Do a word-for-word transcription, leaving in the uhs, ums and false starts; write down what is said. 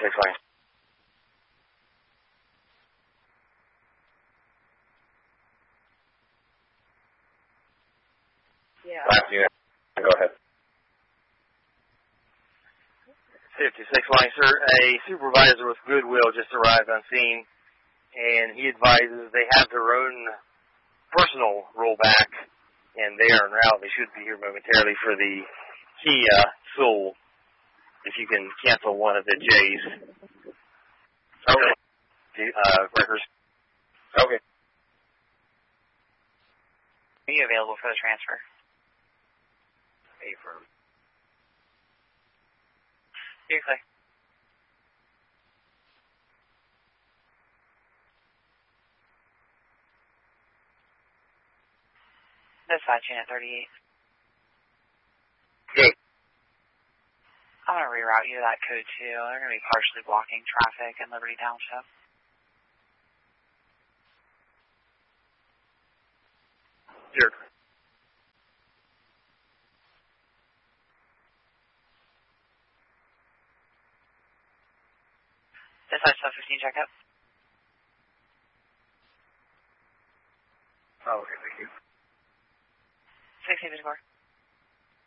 six line. Yeah. Last unit. Go ahead. fifty-six line, sir. A supervisor with Goodwill just arrived on scene, and he advises they have their own personal rollback, and they are en route. They should be here momentarily for the Kia Soul. If you can cancel one of the J's. Okay. Uh, Records. Okay. Are you available for the transfer? Affirm. You're clear. Dispatch unit thirty-eight. Good. I'm going to reroute you to that code two. They're going to be partially blocking traffic in Liberty Township. Sure. Dispatch seven fifteen checkup. Oh, okay, thank you. sixteen fifty-four.